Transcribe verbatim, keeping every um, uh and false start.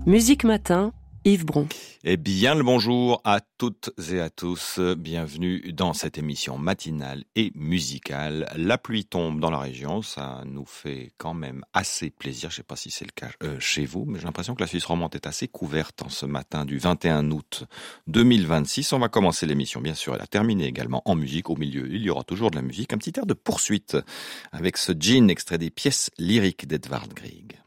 Musique Matin, Yves Bron. Eh bien le bonjour à toutes et à tous, bienvenue dans cette émission matinale et musicale. La pluie tombe dans la région, ça nous fait quand même assez plaisir, je ne sais pas si c'est le cas euh, chez vous, mais j'ai l'impression que la Suisse romande est assez couverte en ce matin du vingt et un août deux mille vingt-six. On va commencer l'émission bien sûr et la terminer également en musique. Au milieu, il y aura toujours de la musique, un petit air de poursuite avec ce Gin extrait des pièces lyriques d'Edvard Grieg.